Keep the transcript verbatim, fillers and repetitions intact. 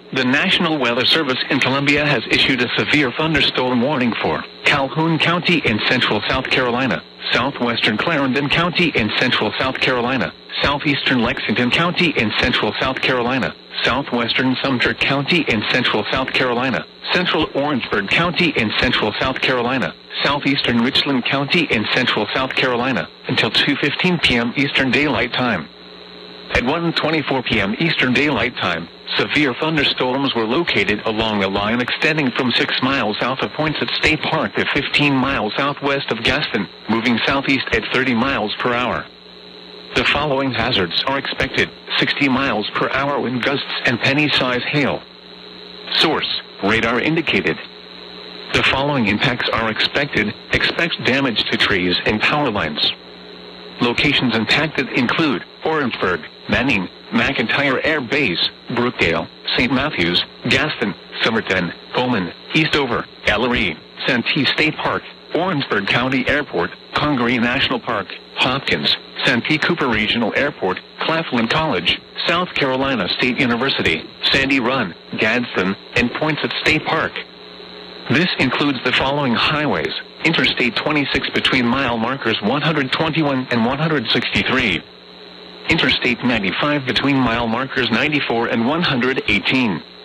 The National Weather Service in Columbia has issued a severe thunderstorm warning for Calhoun County in central South Carolina, southwestern Clarendon County in central South Carolina, southeastern Lexington County in central South Carolina, southwestern Sumter County in central South Carolina, central Orangeburg County in central South Carolina, southeastern Richland County in central South Carolina, until two fifteen p m Eastern Daylight Time. At one twenty-four p m Eastern Daylight Time, severe thunderstorms were located along a line extending from six miles south of Poinsett State Park to fifteen miles southwest of Gaston, moving southeast at thirty miles per hour. The following hazards are expected: sixty miles per hour wind gusts and penny-size hail. Source: radar indicated. The following impacts are expected. Expect damage to trees and power lines. Locations impacted include Orangeburg, Manning, McIntyre Air Base, Brookdale, Saint Matthews, Gaston, Somerton, Pullman, Eastover, Ellery, Santee State Park, Orangeburg County Airport, Congaree National Park, Hopkins, Santee Cooper Regional Airport, Claflin College, South Carolina State University, Sandy Run, Gadsden, and Poinsett State Park. This includes the following highways: Interstate twenty-six between mile markers one hundred twenty-one and one hundred sixty-three. Interstate ninety-five between mile markers ninety-four and one hundred eighteen.